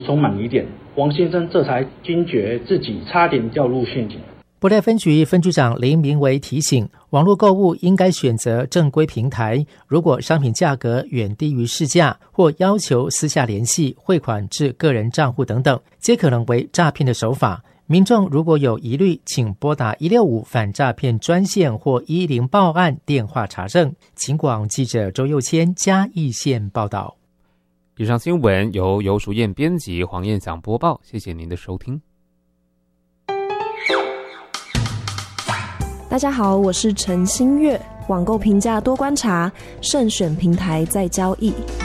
充满疑点，王先生这才惊觉自己差点掉入陷阱。 布袋分局分局长林明维提醒，网络购物应该选择正规平台，如果商品价格远低于市价，或要求私下联系、汇款至个人账户等等，皆可能为诈骗的手法。民众如果有疑虑，请拨打165反诈骗专线或10报案电话查证。警广记者周佑谦嘉义县报道。 以上新闻由游淑燕编辑，黄燕翔播报，谢谢您的收听。 大家好，我是陈新月。网购评价多观察，慎选平台再交易。